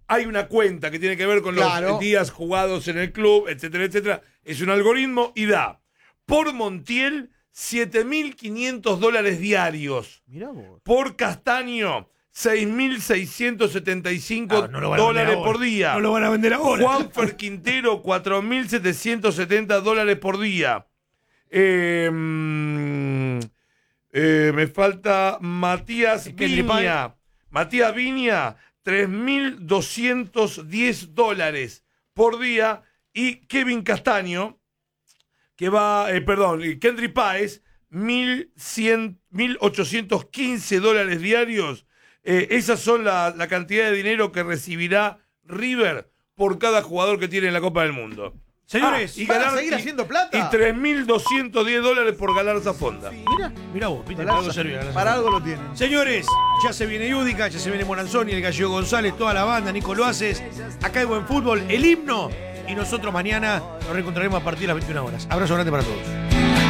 hay una cuenta que tiene que ver con los días jugados en el club, etcétera, etcétera. Es un algoritmo y da por Montiel $7.500 diarios. Mirá vos. Por Castaño, $6.675 por día. No lo van a vender ahora. Juanfer Quintero, $4.770 por día. Me falta Matías Viña. Matías Viña, $3.210 por día. Y Kevin Castaño, que va, Kendry Páez, $1.815 diarios. Esas son la cantidad de dinero que recibirá River por cada jugador que tiene en la Copa del Mundo. Señores, ¿van a seguir haciendo plata? Y $3.210 por ganar esa fonda. Mirá vos, ¿viste? Para algo sirve, Para algo lo tienen. Señores, ya se viene Yudica, ya se viene Moranzoni, el Gallego González, toda la banda, Nico Loaces. Acá hay buen fútbol, el himno. Y nosotros mañana nos reencontraremos a partir de las 21 horas. Abrazo grande para todos.